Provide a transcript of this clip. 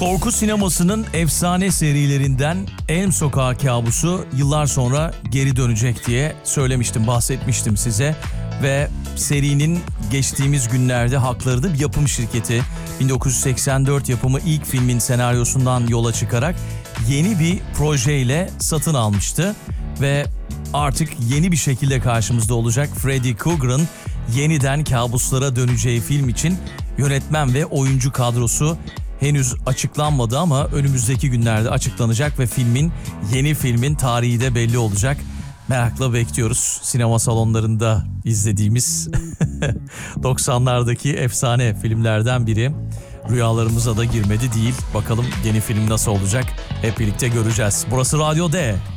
Korku sinemasının efsane serilerinden Elm Sokağı Kabusu yıllar sonra geri dönecek diye söylemiştim, bahsetmiştim size. Ve serinin geçtiğimiz günlerde hakları da bir yapım şirketi 1984 yapımı ilk filmin senaryosundan yola çıkarak yeni bir projeyle satın almıştı. Ve artık yeni bir şekilde karşımızda olacak. Freddy Krueger'ın yeniden kabuslara döneceği film için yönetmen ve oyuncu kadrosu henüz açıklanmadı ama önümüzdeki günlerde açıklanacak ve yeni filmin tarihi de belli olacak. Merakla bekliyoruz. Sinema salonlarında izlediğimiz 90'lardaki efsane filmlerden biri. Rüyalarımıza da girmedi değil. Bakalım yeni film nasıl olacak? Hep birlikte göreceğiz. Burası Radyo D.